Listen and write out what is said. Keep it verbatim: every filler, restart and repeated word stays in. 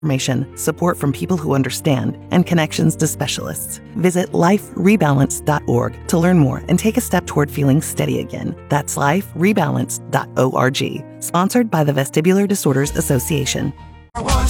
information, support from people who understand, and connections to specialists. Visit life rebalance dot org to learn more and take a step toward feeling steady again. That's life rebalance dot org. Sponsored by the Vestibular Disorders Association.